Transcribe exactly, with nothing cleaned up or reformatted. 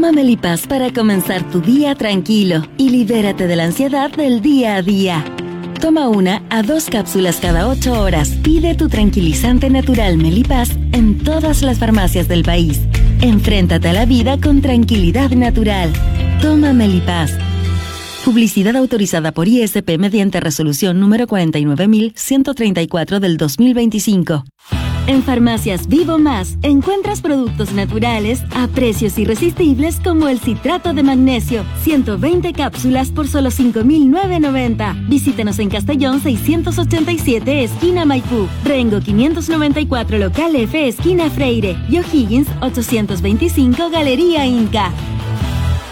Toma Melipaz para comenzar tu día tranquilo y libérate de la ansiedad del día a día. Toma una a dos cápsulas cada ocho horas. Pide tu tranquilizante natural Melipaz en todas las farmacias del país. Enfréntate a la vida con tranquilidad natural. Toma Melipaz. Publicidad autorizada por I S P mediante resolución número cuarenta y nueve mil ciento treinta y cuatro del dos mil veinticinco. En Farmacias Vivo Más encuentras productos naturales a precios irresistibles como el citrato de magnesio, ciento veinte cápsulas por solo cinco mil novecientos noventa. Visítanos en Castellón seiscientos ochenta y siete, esquina Maipú, Rengo quinientos noventa y cuatro, local F, esquina Freire, y O'Higgins ochocientos veinticinco, Galería Inca.